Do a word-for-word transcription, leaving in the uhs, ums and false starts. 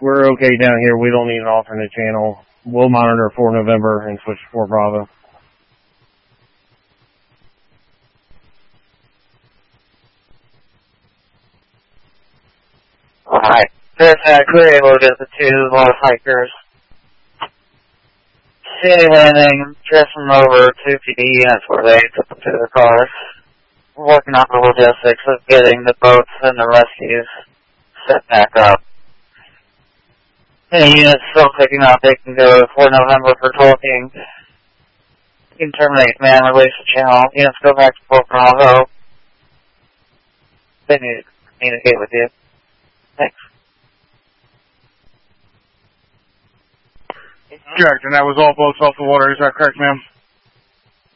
we're okay down here. We don't need an alternate channel. We'll monitor for November and switch for Bravo. Alright. This had clear able to get the two lost hikers. City landing, drifting over to P D E, that's where they took them to their cars. Working out the logistics of getting the boats and the rescues set back up. Any units still picking up, they can go for November for talking. You can terminate command, release the channel. Units go back to Fort Bravo. They need to communicate with you. Thanks. Correct, and that was all boats off the water. Is that correct, ma'am?